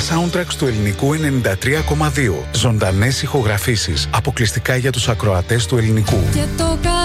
soundtracks του ελληνικού 93,2. Ζωντανές ηχογραφήσεις αποκλειστικά για τους ακροατές του ελληνικού. Και το